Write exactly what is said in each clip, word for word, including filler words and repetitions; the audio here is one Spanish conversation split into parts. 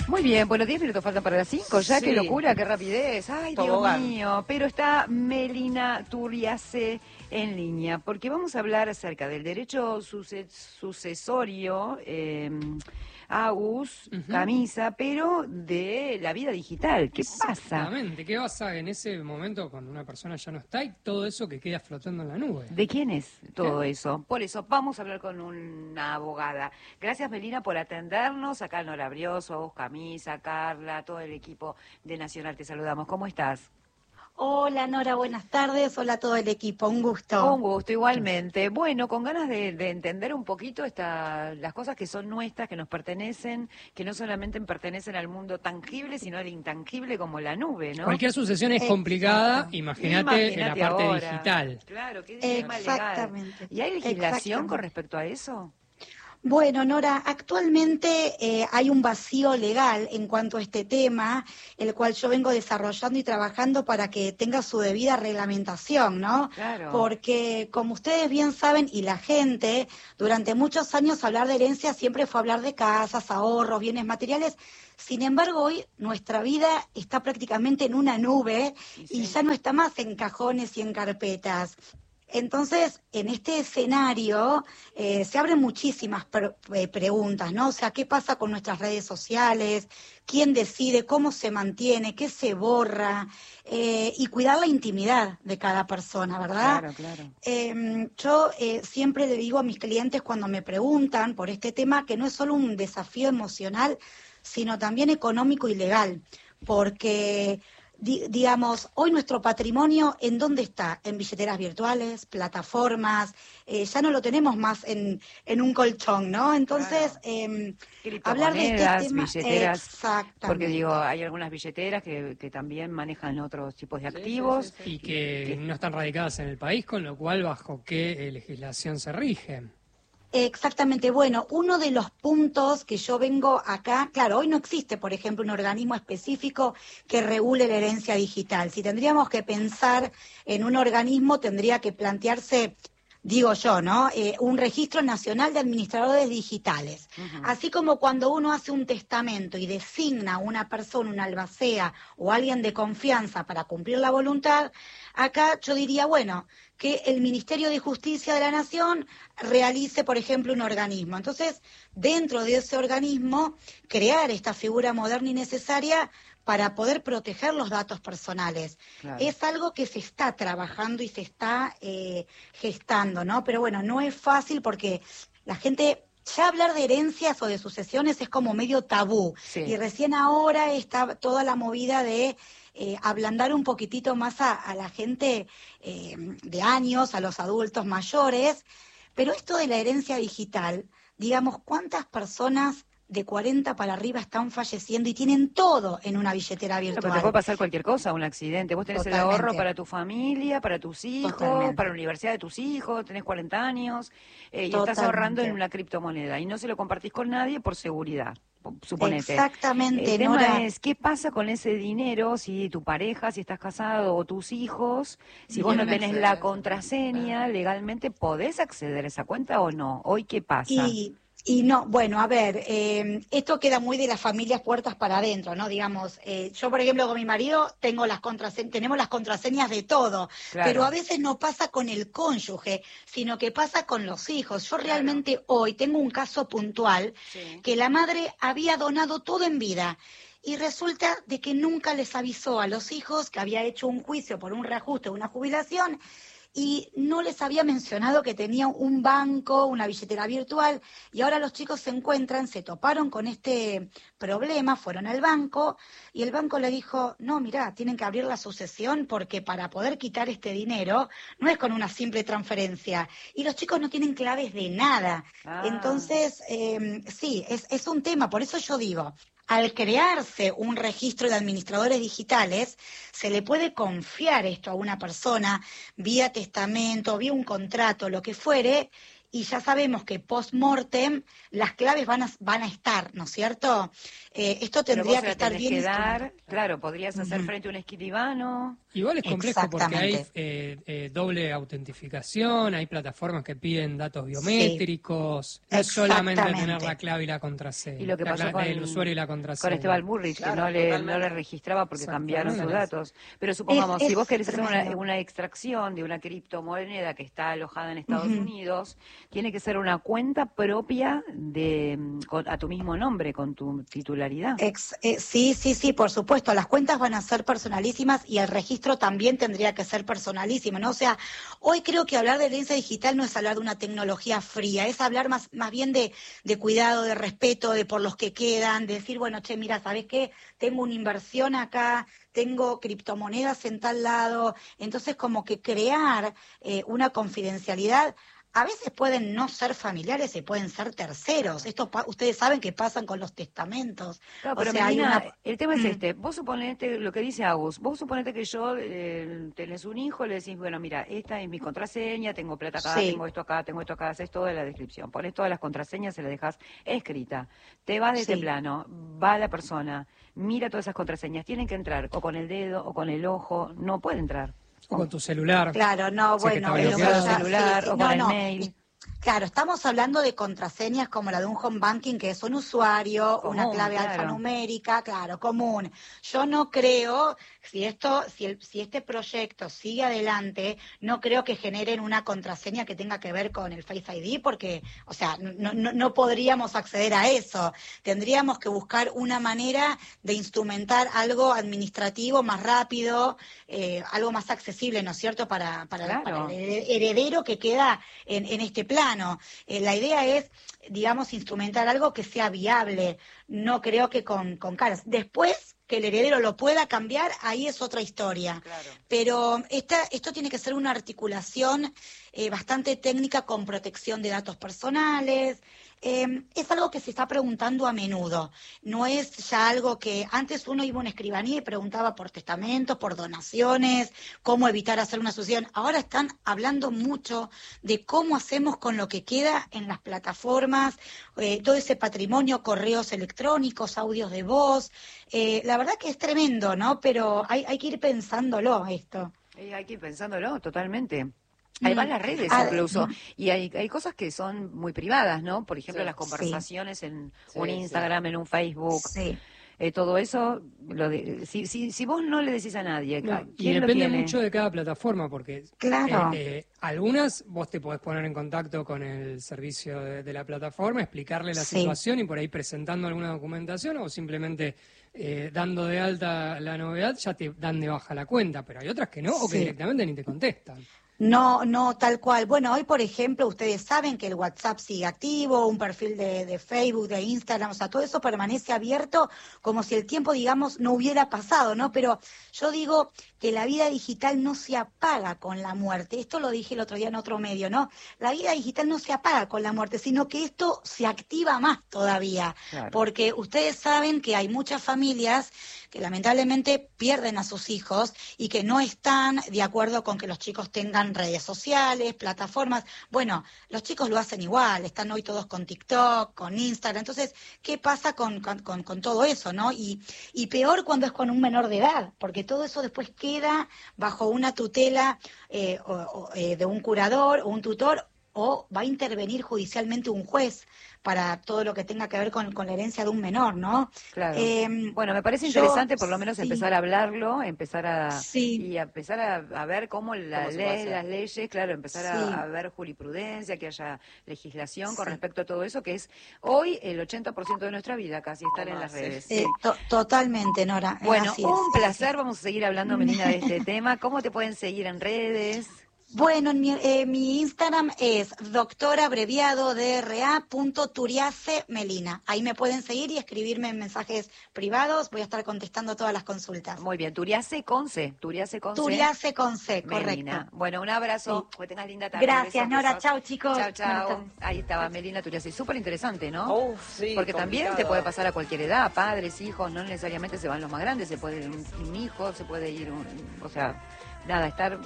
Muy bien, bueno, diez minutos faltan para las cinco, ya, Sí. qué locura, qué rapidez. Ay, Tobogán. Dios mío. Pero está Melina Turriace en línea, porque vamos a hablar acerca del derecho suce- sucesorio, eh, Agus, Ujú. camisa, pero de la vida digital. ¿Qué pasa? Exactamente, ¿qué pasa en ese momento cuando una persona ya no está y todo eso que queda flotando en la nube? ¿De quién es todo ¿Qué? eso? Por eso vamos a hablar con una abogada. Gracias, Melina, por atendernos. Acá Nora Brioso, Agus Camisa, Carla, todo el equipo de Nacional, te saludamos. ¿Cómo estás? Hola Nora, buenas tardes. Hola a todo el equipo, un gusto. Un gusto, igualmente. Bueno, con ganas de, de entender un poquito esta, las cosas que son nuestras, que nos pertenecen, que no solamente pertenecen al mundo tangible, sino al intangible como la nube, ¿no? Cualquier sucesión es Exacto. complicada, imagínate en la Imagínate parte ahora. digital. Claro, que es tema legal. Exactamente. ¿Y hay legislación Exactamente. con respecto a eso? Bueno, Nora, actualmente eh, hay un vacío legal en cuanto a este tema, el cual yo vengo desarrollando y trabajando para que tenga su debida reglamentación, ¿no? Claro. Porque, como ustedes bien saben, y la gente, durante muchos años hablar de herencia siempre fue hablar de casas, ahorros, bienes materiales. Sin embargo, hoy nuestra vida está prácticamente en una nube Y y sí. ya no está más en cajones y en carpetas. Entonces, en este escenario eh, se abren muchísimas pre- eh, preguntas, ¿no? O sea, ¿qué pasa con nuestras redes sociales? ¿Quién decide? ¿Cómo se mantiene? ¿Qué se borra? Eh, y cuidar la intimidad de cada persona, ¿verdad? Claro, claro. Eh, yo eh, siempre le digo a mis clientes cuando me preguntan por este tema que no es solo un desafío emocional, sino también económico y legal, porque... Di- digamos, hoy nuestro patrimonio, ¿en dónde está? En billeteras virtuales, plataformas, eh, ya no lo tenemos más en, en un colchón, ¿no? Entonces, Claro. eh, hablar de este Criptomonedas, tema, billeteras, exactamente. porque digo, hay algunas billeteras que, que también manejan otros tipos de activos. Y que no están radicadas en el país, con lo cual, ¿bajo qué eh, legislación se rige? Exactamente, bueno, uno de los puntos que yo vengo acá, claro, hoy no existe, por ejemplo, un organismo específico que regule la herencia digital. Si tendríamos que pensar en un organismo, tendría que plantearse, digo yo, ¿no? Eh, un registro nacional de administradores digitales. Ujú. Así como cuando uno hace un testamento y designa a una persona, una albacea o alguien de confianza para cumplir la voluntad, acá yo diría, bueno, que el Ministerio de Justicia de la Nación realice, por ejemplo, un organismo. Entonces, dentro de ese organismo, crear esta figura moderna y necesaria para poder proteger los datos personales. Claro. Es algo que se está trabajando y se está eh, gestando, ¿no? Pero bueno, no es fácil porque la gente... Ya hablar de herencias o de sucesiones es como medio tabú. Sí. Y recién ahora está toda la movida de eh, ablandar un poquitito más a, a la gente eh, de años, a los adultos mayores. Pero esto de la herencia digital, digamos, ¿cuántas personas de cuarenta para arriba están falleciendo y tienen todo en una billetera Claro, virtual? pero te puede pasar cualquier cosa, un accidente. Vos tenés el ahorro Totalmente. para tu familia, para tus hijos, Totalmente. para la universidad de tus hijos, tenés cuarenta años eh, y estás Totalmente. ahorrando en una criptomoneda y no se lo compartís con nadie por seguridad, po- suponete. Exactamente, El tema Nora. es, ¿qué pasa con ese dinero si tu pareja, si estás casado o tus hijos, si vos no Quieren tenés acceder, la contraseña, legalmente podés acceder a esa cuenta o no? ¿Hoy qué pasa? Y, y no, bueno, a ver, eh, esto queda muy de las familias puertas para adentro, ¿no? Digamos, eh, yo, por ejemplo, con mi marido tengo las contrase- tenemos las contraseñas de todo, Claro. pero a veces no pasa con el cónyuge, sino que pasa con los hijos. Yo Claro. realmente hoy tengo un caso puntual Sí. que la madre había donado todo en vida. Y resulta de que nunca les avisó a los hijos que había hecho un juicio por un reajuste de una jubilación y no les había mencionado que tenía un banco, una billetera virtual, y ahora los chicos se encuentran, se toparon con este problema, fueron al banco, y el banco le dijo, no, mirá, tienen que abrir la sucesión porque para poder quitar este dinero no es con una simple transferencia, y los chicos no tienen claves de nada. Ah. Entonces, eh, sí, es, es un tema, por eso yo digo, al crearse un registro de administradores digitales, se le puede confiar esto a una persona vía testamento, vía un contrato, lo que fuere, y ya sabemos que post-mortem las claves van a, van a estar, ¿no es cierto? Eh, esto tendría que estar bien que dar, instrumentado. claro, podrías hacer Ujú. frente a un escribano. Igual es complejo porque hay Exactamente. eh, eh, doble autentificación, hay plataformas que piden datos biométricos, no es solamente exactamente. tener la clave y la contraseña, Y lo que la pasó clave con, del usuario y la contraseña. con Esteban Bullrich, Claro, que no le, totalmente. no le registraba porque cambiaron sus Exactamente. datos. Pero supongamos, Es- si es vos querés hacer una, tremendo. una extracción de una criptomoneda que está alojada en Estados Ujú. Unidos, tiene que ser una cuenta propia de mm, con- a tu mismo nombre, con tu titularidad. Ex- eh, sí, sí, sí, por supuesto. Las cuentas van a ser personalísimas y el registro también tendría que ser personalísimo, ¿no? O sea, hoy creo que hablar de herencia digital no es hablar de una tecnología fría, es hablar más, más bien de, de cuidado, de respeto, de por los que quedan, de decir, bueno, che, mira, ¿sabés qué? Tengo una inversión acá, tengo criptomonedas en tal lado. Entonces, como que crear eh, una confidencialidad. A veces pueden no ser familiares y pueden ser terceros. Esto pa- ustedes saben que pasan con los testamentos. Claro, O pero sea, hay Melina, una... el tema es Mm. este. Vos suponete lo que dice Agus. Vos suponete que yo eh, tenés un hijo, le decís, bueno, mira, esta es mi contraseña, tengo plata acá, Sí. tengo esto acá, tengo esto acá, haces todo en la descripción. Pones todas las contraseñas, se las dejas escrita. Te vas de este Sí. plano, va la persona, mira todas esas contraseñas. Tienen que entrar o con el dedo o con el ojo, no puede entrar. O con tu celular. Claro, no, Sí, que bueno, está El eso número bloqueado. ya- celular sí, sí, o no, con el no. mail. Claro, estamos hablando de contraseñas como la de un home banking, que es un usuario, una Común, clave claro. alfanumérica, claro, común. Yo no creo, si esto, si, el, si este proyecto sigue adelante, no creo que generen una contraseña que tenga que ver con el Face I D, porque, o sea, no, no, no podríamos acceder a eso. Tendríamos que buscar una manera de instrumentar algo administrativo más rápido, eh, algo más accesible, ¿no es cierto?, para, para, Claro. para el heredero que queda en, en este plano. Eh, la idea es, digamos, instrumentar algo que sea viable, no creo que con, con caras. Después, que el heredero lo pueda cambiar, ahí es otra historia. Claro. Pero esta, esto tiene que ser una articulación eh, bastante técnica con protección de datos personales. Eh, es algo que se está preguntando a menudo. No es ya algo que antes uno iba a una escribanía y preguntaba por testamentos, por donaciones, cómo evitar hacer una sucesión. Ahora están hablando mucho de cómo hacemos con lo que queda en las plataformas, eh, todo ese patrimonio, correos electrónicos, audios de voz. Eh, la verdad que es tremendo, ¿no? Pero hay, hay que ir pensándolo esto. Eh, hay que ir pensándolo totalmente. Hay Mm. van las redes Ah, incluso, mm. y hay, hay cosas que son muy privadas, ¿no? Por ejemplo, Sí. las conversaciones en Sí, un sí. Instagram, en un Facebook, Sí. eh, todo eso, lo de, si, si, si vos no le decís a nadie, No, ¿a y ¿quién lo depende tiene? mucho de cada plataforma, porque Claro. eh, eh, algunas vos te podés poner en contacto con el servicio de, de la plataforma, explicarle la Sí. situación y por ahí presentando alguna documentación o simplemente eh, dando de alta la novedad ya te dan de baja la cuenta, pero hay otras que no o que Sí. directamente ni te contestan. No, no, tal cual. Bueno, hoy, por ejemplo, ustedes saben que el WhatsApp sigue activo, un perfil de, de Facebook, de Instagram, o sea, todo eso permanece abierto como si el tiempo, digamos, no hubiera pasado, ¿no? Pero yo digo que la vida digital no se apaga con la muerte. Esto lo dije el otro día en otro medio, ¿no? La vida digital no se apaga con la muerte, sino que esto se activa más todavía. Claro. Porque ustedes saben que hay muchas familias que lamentablemente pierden a sus hijos y que no están de acuerdo con que los chicos tengan redes sociales, plataformas. Bueno, los chicos lo hacen igual, están hoy todos con TikTok, con Instagram. Entonces, ¿qué pasa con, con, con, con todo eso, no? Y, y peor cuando es con un menor de edad, porque todo eso después queda bajo una tutela eh, o, o, eh, de un curador o un tutor, o va a intervenir judicialmente un juez para todo lo que tenga que ver con, con la herencia de un menor, ¿no? Claro. Eh, Bueno, me parece yo- interesante por lo menos sí. empezar a hablarlo, empezar a Sí. y a empezar a, a ver cómo la Cómo se puede ley, hacer. las leyes, claro, empezar Sí. a, a ver jurisprudencia, que haya legislación con Sí. respecto a todo eso, que es hoy el ochenta por ciento de nuestra vida, casi estar O en más, las sí. redes. Eh, sí. to- totalmente, Nora. eh, Bueno, así es, un es placer, así. vamos a seguir hablando, Melina, de este tema. ¿Cómo te pueden seguir en redes? Bueno, en mi, eh, mi Instagram es doctora abreviado dra punto turiace melina. Ahí me pueden seguir y escribirme en mensajes privados. Voy a estar contestando todas las consultas. Muy bien, Turiace con C, Turiace con C. Turiace con C, Melina. correcto. Bueno, un abrazo, que tengas linda tarde. Gracias, Besos, Nora. besos. Chau, chicos. Chau, Buenas chau. tardes. Ahí estaba Melina Turiace, súper interesante, ¿no? Oh, sí, Porque también te complicado. puede pasar a cualquier edad, padres, hijos, no necesariamente se van los más grandes, se puede ir un, un hijo, se puede ir un, o sea, nada, estar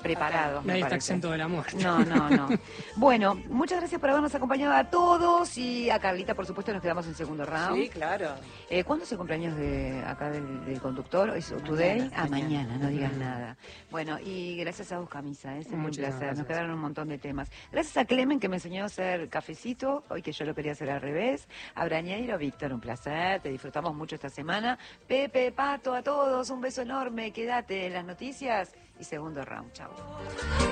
preparados. Nadie me está parece. exento de la muerte. No, no, no. Bueno, muchas gracias por habernos acompañado a todos y a Carlita, por supuesto, nos quedamos en segundo round. Sí, claro. Eh, ¿Cuándo es el cumpleaños de acá del, del conductor? ¿Es Today? Mañana, Ah, mañana, mañana. no digas nada. Bueno, y gracias a vos, Camisa, ¿eh? Es un Muchas placer. gracias. Nos quedaron un montón de temas. Gracias a Clemen, que me enseñó a hacer cafecito, hoy que yo lo quería hacer al revés. A Brañeiro, Víctor, un placer. Te disfrutamos mucho esta semana. Pepe, Pato, a todos, un beso enorme. Quédate en las noticias y segundo round. Chao.